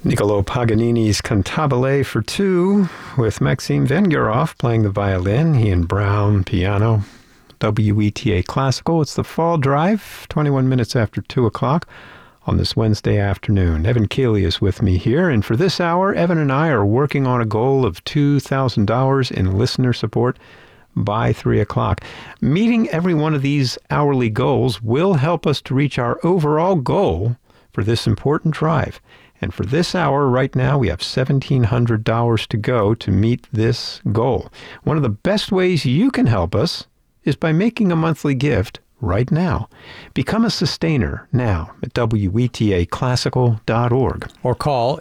Niccolò Paganini's Cantabile for Two, with Maxime Vengerov playing the violin, Ian Brown piano. WETA Classical. It's the Fall Drive, 21 minutes after 2 o'clock on this Wednesday afternoon. Evan Keeley is with me here, and for this hour, Evan and I are working on a goal of $2,000 in listener support by 3 o'clock. Meeting every one of these hourly goals will help us to reach our overall goal for this important drive. And for this hour, right now, we have $1,700 to go to meet this goal. One of the best ways you can help us is by making a monthly gift right now. Become a sustainer now at WETAClassical.org. Or call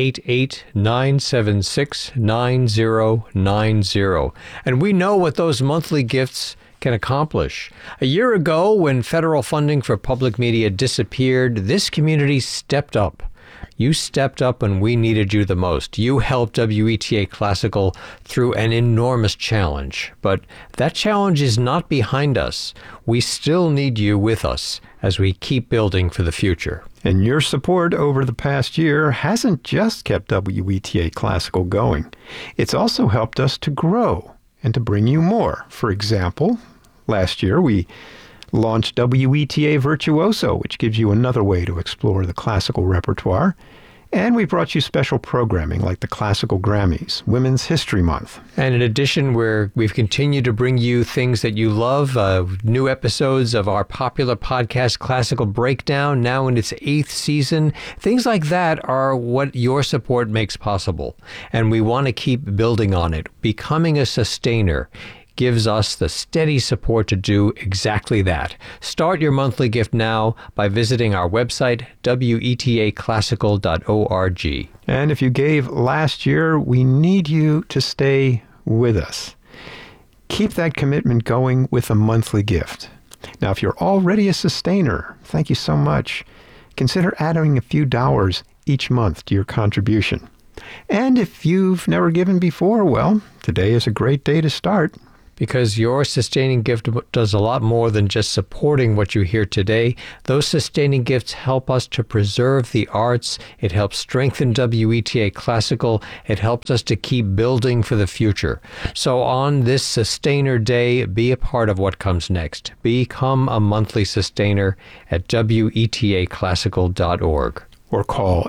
888-976-9090. And we know what those monthly gifts can accomplish. A year ago, when federal funding for public media disappeared, this community stepped up. You stepped up when we needed you the most. You helped WETA Classical through an enormous challenge. But that challenge is not behind us. We still need you with us as we keep building for the future. And your support over the past year hasn't just kept WETA Classical going. It's also helped us to grow and to bring you more. For example, last year we launched WETA Virtuoso, which gives you another way to explore the classical repertoire. And we brought you special programming like the Classical Grammys, Women's History Month. And in addition, we've continued to bring you things that you love, new episodes of our popular podcast, Classical Breakdown, now in its 8th season. Things like that are what your support makes possible. And we want to keep building on it. Becoming a sustainer gives us the steady support to do exactly that. Start your monthly gift now by visiting our website, WETAClassical.org. And if you gave last year, we need you to stay with us. Keep that commitment going with a monthly gift. Now, if you're already a sustainer, thank you so much. Consider adding a few dollars each month to your contribution. And if you've never given before, well, today is a great day to start. Because your sustaining gift does a lot more than just supporting what you hear today. Those sustaining gifts help us to preserve the arts. It helps strengthen WETA Classical. It helps us to keep building for the future. So on this Sustainer Day, be a part of what comes next. Become a monthly sustainer at WETAClassical.org. Or call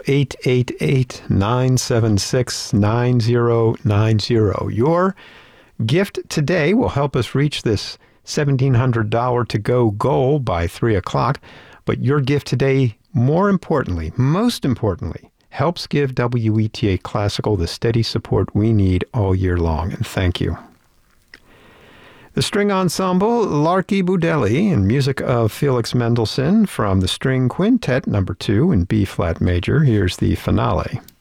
888-976-9090. Your gift today will help us reach this $1,700 to-go goal by 3 o'clock. But your gift today, more importantly, most importantly, helps give WETA Classical the steady support we need all year long. And thank you. The string ensemble Larky Budelli and music of Felix Mendelssohn from the String Quintet No. 2 in B-flat major. Here's the finale.